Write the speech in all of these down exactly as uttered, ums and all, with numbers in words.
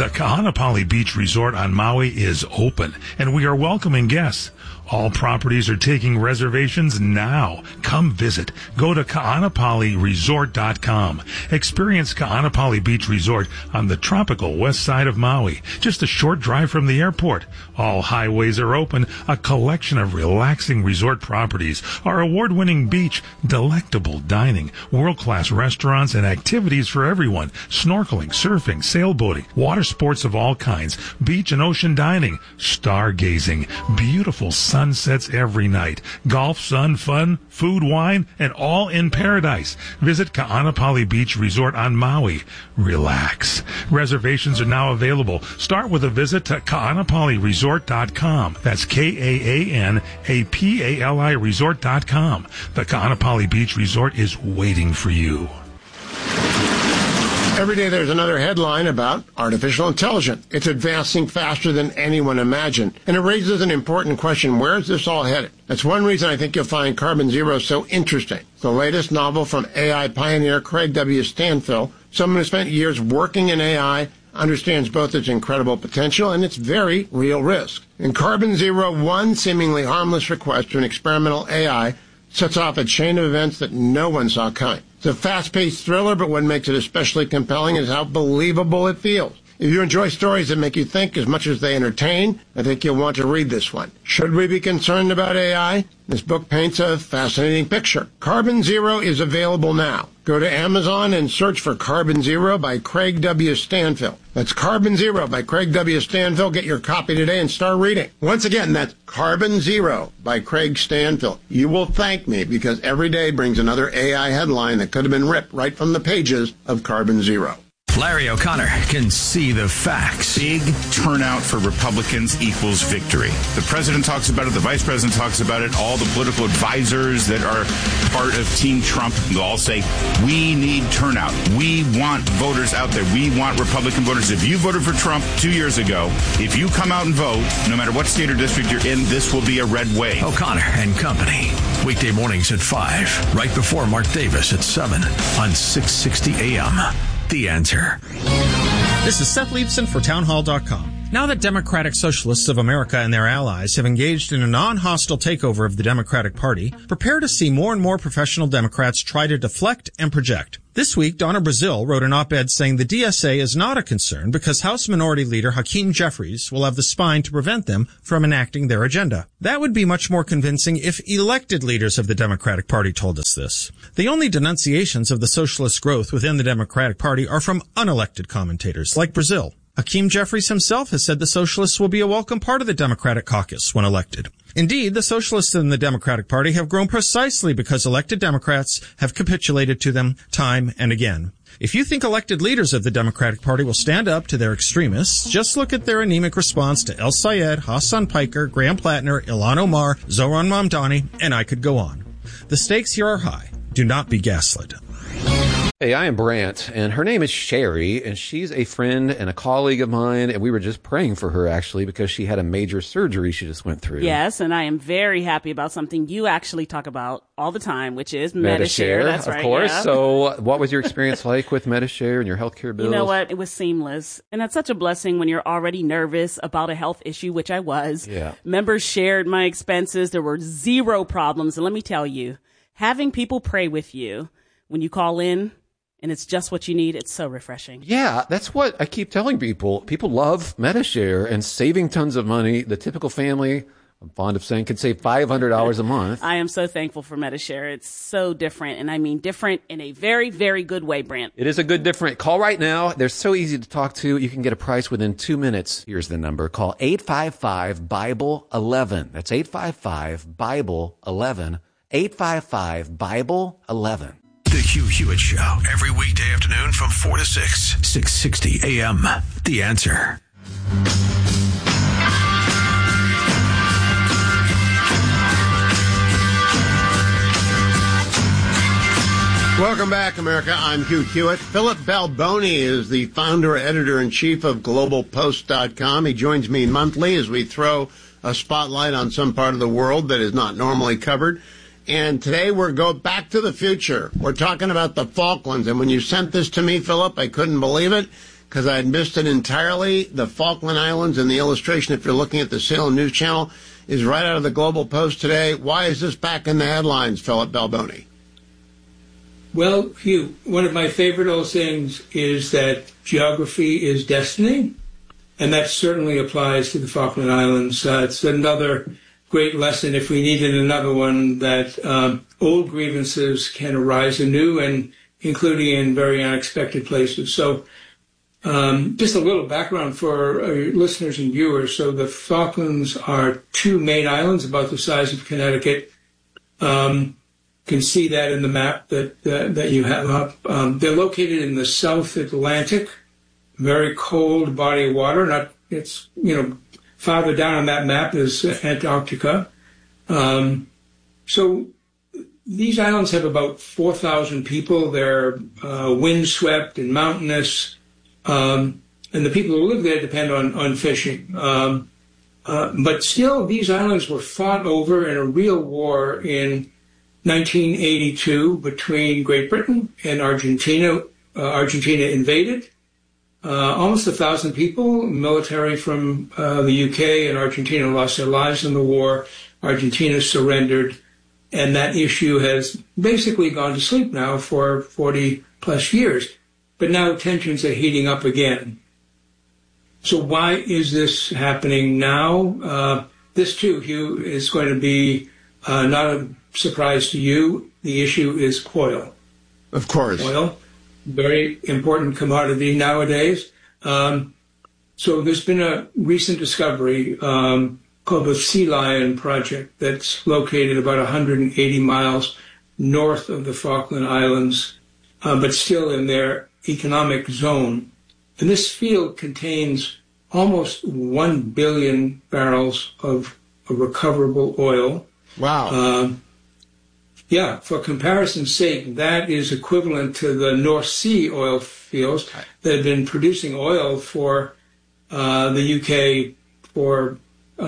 The Kahanapali Beach Resort on Maui is open, and we are welcoming guests. All properties are taking reservations now. Come visit. Go to kahanapali resort dot com. Experience Kahanapali Beach Resort on the tropical west side of Maui, just a short drive from the airport. All highways are open, a collection of relaxing resort properties, our award-winning beach, delectable dining, world-class restaurants, and activities for everyone. Snorkeling, surfing, sailboating, water sports of all kinds, beach and ocean dining, stargazing, beautiful sunsets every night, golf, sun, fun, food, wine, and all in paradise. Visit Kahanapali Beach Resort on Maui. Relax. Reservations are now available. Start with a visit to kahanapali resort dot com. That's K A A N A P A L I resort dot com. The Kahanapali Beach Resort is waiting for you. Every day there's another headline about artificial intelligence. It's advancing faster than anyone imagined. And it raises an important question. Where is this all headed? That's one reason I think you'll find Carbon Zero so interesting. It's the latest novel from A I pioneer Craig W. Stanfill, someone who spent years working in A I, understands both its incredible potential and its very real risk. In Carbon Zero, one seemingly harmless request to an experimental A I sets off a chain of events that no one saw coming. It's a fast-paced thriller, but what makes it especially compelling is how believable it feels. If you enjoy stories that make you think as much as they entertain, I think you'll want to read this one. Should we be concerned about A I? This book paints a fascinating picture. Carbon Zero is available now. Go to Amazon and search for Carbon Zero by Craig W. Stanfill. That's Carbon Zero by Craig W. Stanfill. Get your copy today and start reading. Once again, that's Carbon Zero by Craig Stanfill. You will thank me because every day brings another A I headline that could have been ripped right from the pages of Carbon Zero. Larry O'Connor can see the facts. Big turnout for Republicans equals victory. The president talks about it. The vice president talks about it. All the political advisors that are part of Team Trump will all say, we need turnout. We want voters out there. We want Republican voters. If you voted for Trump two years ago, if you come out and vote, no matter what state or district you're in, this will be a red wave. O'Connor and Company. Weekday mornings at five, right before Mark Davis at seven on six sixty A M. The Answer. This is Seth Leibson for townhall dot com. Now that Democratic Socialists of America and their allies have engaged in a non-hostile takeover of the Democratic Party, prepare to see more and more professional Democrats try to deflect and project. This week, Donna Brazile wrote an op-ed saying the D S A is not a concern because House Minority Leader Hakeem Jeffries will have the spine to prevent them from enacting their agenda. That would be much more convincing if elected leaders of the Democratic Party told us this. The only denunciations of the socialist growth within the Democratic Party are from unelected commentators like Brazile. Hakeem Jeffries himself has said the socialists will be a welcome part of the Democratic caucus when elected. Indeed, the socialists in the Democratic Party have grown precisely because elected Democrats have capitulated to them time and again. If you think elected leaders of the Democratic Party will stand up to their extremists, just look at their anemic response to El Sayed, Hassan Piker, Graham Plattner, Ilhan Omar, Zohran Mamdani, and I could go on. The stakes here are high. Do not be gaslit. Hey, I am Brant, and her name is Sherry, and she's a friend and a colleague of mine, and we were just praying for her, actually, because she had a major surgery she just went through. Yes, and I am very happy about something you actually talk about all the time, which is Medi-Share. That's right, of course. Yeah. So what was your experience like with Medi-Share and your healthcare bills? You know what? It was seamless, and that's such a blessing when you're already nervous about a health issue, which I was. Yeah. Members shared my expenses. There were zero problems, and let me tell you, having people pray with you when you call in, and it's just what you need. It's so refreshing. Yeah, that's what I keep telling people. People love Medi-Share and saving tons of money. The typical family, I'm fond of saying, can save five hundred dollars a month. I am so thankful for Medi-Share. It's so different, and I mean different in a very, very good way, Brant. It is a good different. Call right now. They're so easy to talk to. You can get a price within two minutes. Here's the number. Call eight five five, Bible eleven. That's eight five five, Bible eleven. eight five five, Bible eleven. The Hugh Hewitt Show, every weekday afternoon from four to six, six sixty A M. The Answer. Welcome back, America. I'm Hugh Hewitt. Philip Balboni is the founder, editor-in-chief of global post dot com. He joins me monthly as we throw a spotlight on some part of the world that is not normally covered. And today we're going back to the future. We're talking about the Falklands. And when you sent this to me, Philip, I couldn't believe it because I had missed it entirely. The Falkland Islands and the illustration, if you're looking at the Salem News Channel, is right out of the Global Post today. Why is this back in the headlines, Philip Balboni? Well, Hugh, one of my favorite old sayings is that geography is destiny, and that certainly applies to the Falkland Islands. Uh, it's another great lesson, if we needed another one, that um, old grievances can arise anew, and including in very unexpected places. So um, just a little background for uh, listeners and viewers. So the Falklands are two main islands about the size of Connecticut. Um, can see that in the map that uh, that you have up. Um, they're located in the South Atlantic, very cold body of water. Not it's you know farther down on that map is Antarctica. Um, so these islands have about four thousand people. They're uh, windswept and mountainous, um, and the people who live there depend on on fishing. Um, uh, but still, these islands were fought over in a real war in nineteen eighty-two between Great Britain and Argentina. Uh, Argentina invaded. Uh, almost a thousand people, military from uh, the U K and Argentina lost their lives in the war. Argentina surrendered, and that issue has basically gone to sleep now for forty plus years. But now tensions are heating up again. So why is this happening now? Uh, this too, Hugh, is going to be uh, not a surprise to you. The issue is oil. Of course. Oil, very important commodity nowadays. Um, so there's been a recent discovery um, called the Sea Lion Project that's located about one hundred eighty miles north of the Falkland Islands, uh, but still in their economic zone. And this field contains almost one billion barrels of, of recoverable oil. Wow. Um, Yeah, for comparison's sake, that is equivalent to the North Sea oil fields that have been producing oil for uh, the U K for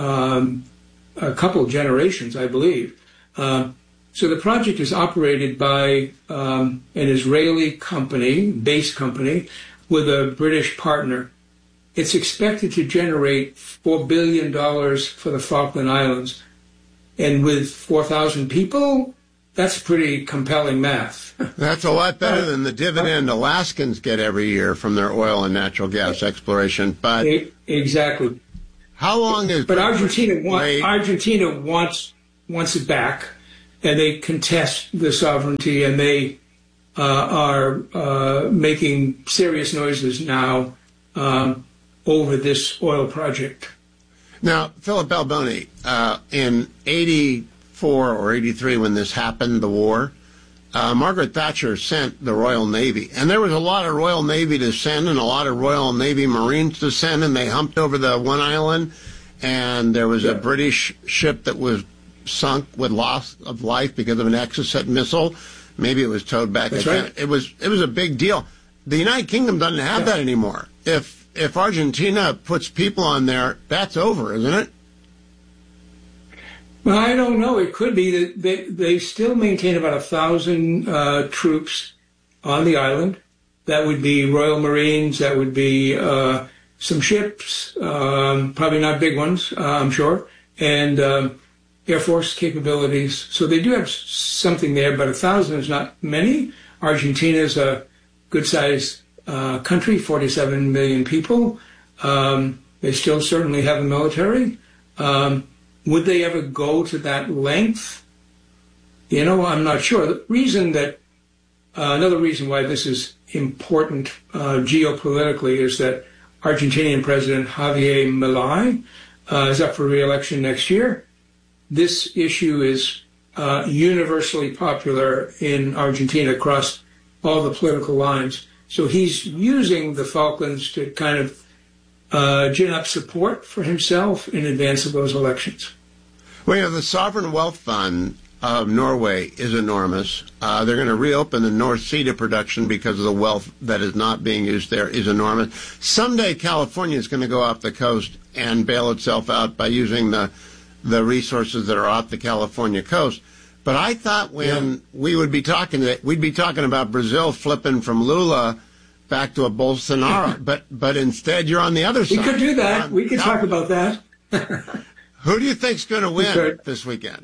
um, a couple of generations, I believe. Uh, so the project is operated by um, an Israeli company, base company, with a British partner. It's expected to generate four billion dollars for the Falkland Islands. And with four thousand people, that's pretty compelling math. That's a lot better than the dividend Alaskans get every year from their oil and natural gas exploration. But exactly. How long is? But Argentina want, Argentina wants wants it back, and they contest the sovereignty, and they uh, are uh, making serious noises now um, over this oil project. Now, Philip Balboni, uh, in eighty-four or eighty-three, when this happened, the war, uh, Margaret Thatcher sent the Royal Navy. And there was a lot of Royal Navy to send and a lot of Royal Navy Marines to send, and they humped over the one island, and there was yeah. a British ship that was sunk with loss of life because of an Exocet missile. Maybe it was towed back. That's right. It was, it was a big deal. The United Kingdom doesn't have yeah. that anymore. If If Argentina puts people on there, that's over, isn't it? Well, I don't know. It could be that they, they still maintain about a thousand uh, troops on the island. That would be Royal Marines. That would be uh, some ships, um, probably not big ones, uh, I'm sure, and um, Air Force capabilities. So they do have something there, but a thousand is not many. Argentina is a good-sized Uh, country, forty-seven million people. Um, they still certainly have a military. Um, would they ever go to that length? You know, I'm not sure. The reason that, uh, another reason why this is important uh, geopolitically is that Argentinian President Javier Milei uh, is up for re-election next year. This issue is uh, universally popular in Argentina across all the political lines. So he's using the Falklands to kind of uh, gin up support for himself in advance of those elections. Well, you know, the Sovereign Wealth Fund of Norway is enormous. Uh, they're going to reopen the North Sea to production because of the wealth that is not being used there is enormous. Someday California is going to go off the coast and bail itself out by using the the resources that are off the California coast. But I thought when yeah. we would be talking, we'd be talking about Brazil flipping from Lula back to a Bolsonaro, but but instead you're on the other side. We could do that. Um, we could talk about that. Who do you think's going to win this weekend?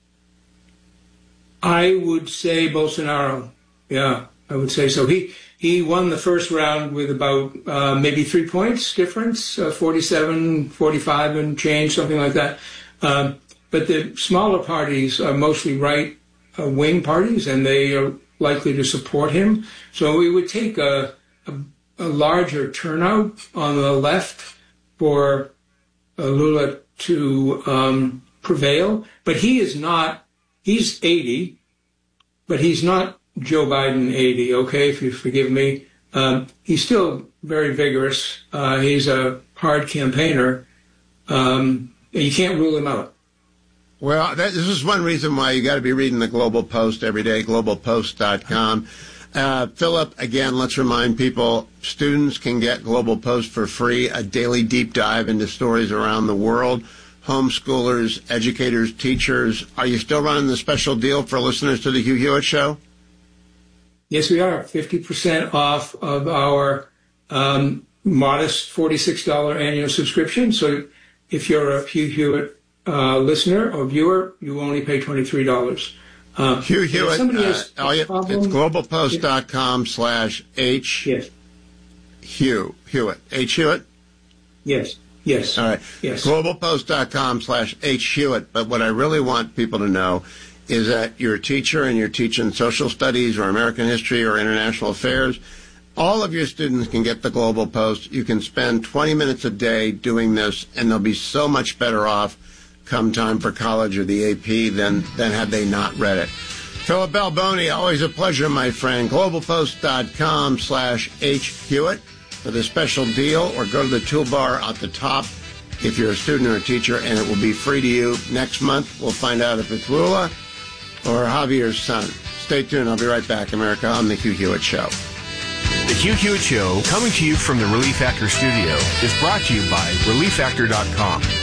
I would say Bolsonaro. Yeah, I would say so. He he won the first round with about uh, maybe three points difference, uh, forty-seven, forty-five and change, something like that. Um, but the smaller parties are mostly right uh, wing parties, and they are likely to support him. So it would take a, a, a larger turnout on the left for uh, Lula to um, prevail. But he is not, he's eighty, but he's not Joe Biden eighty, okay, if you forgive me. Um, he's still very vigorous. Uh, he's a hard campaigner. Um, you can't rule him out. Well, that, this is one reason why you got to be reading the Global Post every day, global post dot com. Uh, Philip, again, let's remind people, students can get Global Post for free, a daily deep dive into stories around the world. Homeschoolers, educators, teachers. Are you still running the special deal for listeners to the Hugh Hewitt Show? Yes, we are. fifty percent off of our um, modest forty-six dollars annual subscription. So if you're a Hugh Hewitt uh, listener or viewer, you only pay twenty-three dollars. Uh, Hugh Hewitt, uh, Elliot, problem, it's global post dot com slash H. Yes. Hugh, Hewitt. H. Hewitt? Yes. Yes. All right. Yes. global post dot com slash H. Hewitt. But what I really want people to know is that you're a teacher and you're teaching social studies or American history or international affairs. All of your students can get the Global Post. You can spend twenty minutes a day doing this, and they'll be so much better off come time for college or the A P than, than had they not read it. Philip Balboni, always a pleasure, my friend. global post dot com slash H. Hewitt for the special deal, or go to the toolbar at the top if you're a student or a teacher, and it will be free to you. Next month, we'll find out if it's Lula or Javier's son. Stay tuned. I'll be right back, America, on The Hugh Hewitt Show. The Hugh Hewitt Show, coming to you from the Relief Factor studio, is brought to you by relief factor dot com.